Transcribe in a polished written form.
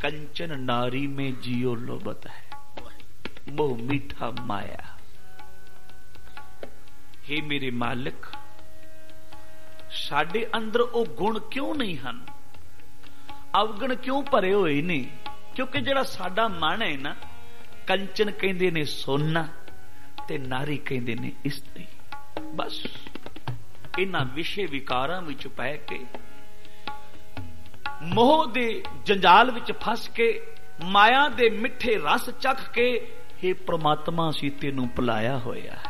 कंचन नारी में जियो लोबत है, वो मीठा माया। हे मेरे मालिक, साडे अंदर वो गुण क्यों नहीं हन, अवगुण क्यों भरे हुए ने? क्योंकि जिहड़ा साडा मन है ना, कंचन कहंदे ने सोना ते नारी कहंदे ने इस्त्री। बस इन्हां विषय विकारां विच पै के, मोह दे जंजाल विच फस के, माया दे मिठे रस चख के, हे परमात्मा असीं तैनूं भुलाया होया है।